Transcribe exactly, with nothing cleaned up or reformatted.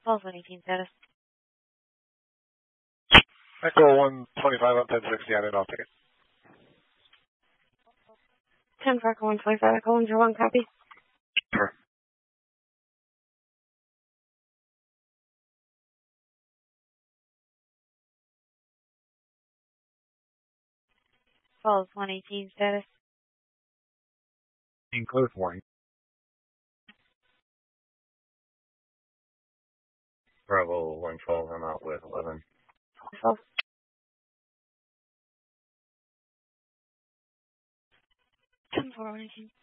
Falls one eighteen status. Echo one twenty-five on ten sixty, I did not take it. ten for Echo one twenty-five, Echo one zero one, copy. Sure. Falls one eighteen status. Include warning. Bravo one twelve, I'm out with eleven. Falls. ten four one eighteen.